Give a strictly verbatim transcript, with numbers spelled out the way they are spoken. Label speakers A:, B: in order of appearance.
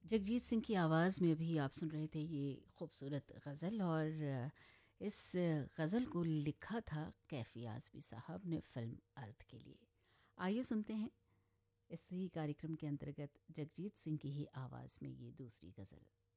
A: जगजीत सिंह की आवाज़ में भी आप सुन रहे थे ये खूबसूरत गज़ल। और इस गज़ल को लिखा था कैफ़ी आज़मी साहब ने फ़िल्म अर्थ के लिए। आइए सुनते हैं इसी कार्यक्रम के अंतर्गत जगजीत सिंह की ही आवाज़ में ये दूसरी गज़ल।